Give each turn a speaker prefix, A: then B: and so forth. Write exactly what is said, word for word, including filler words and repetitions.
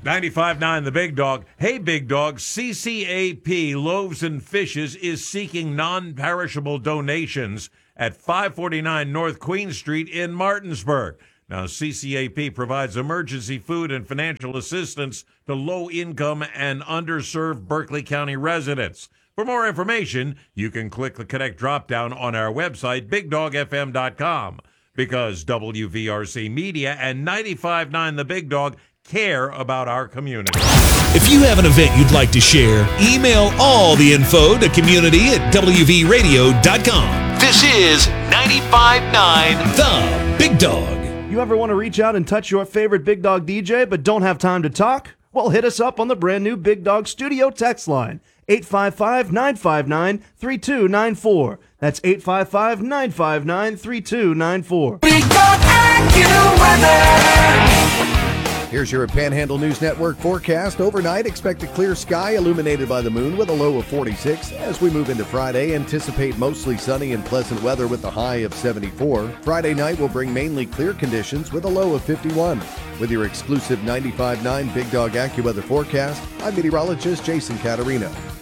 A: ninety-five point nine The Big Dog. Hey, Big Dog, C C A P Loaves and Fishes is seeking non-perishable donations at five forty-nine North Queen Street in Martinsburg. Now, C C A P provides emergency food and financial assistance to low-income and underserved Berkeley County residents. For more information, you can click the Connect drop-down on our website, big dog f m dot com, because W V R C Media and ninety-five point nine The Big Dog care about our community.
B: If you have an event you'd like to share, email all the info to community at w v radio dot com. This is ninety-five point nine The Big Dog.
C: You ever want to reach out and touch your favorite Big Dog D J but don't have time to talk? Well, hit us up on the brand new Big Dog Studio text line, eight five five, nine five nine, three two nine four. That's eight five five, nine five nine, three two nine four.
D: Big Dog AccuWeather.
E: Here's your Panhandle News Network forecast. Overnight, expect a clear sky illuminated by the moon with a low of forty-six. As we move into Friday, anticipate mostly sunny and pleasant weather with a high of seventy-four. Friday night will bring mainly clear conditions with a low of fifty-one. With your exclusive ninety-five point nine Big Dog AccuWeather forecast, I'm meteorologist Jason Caterino.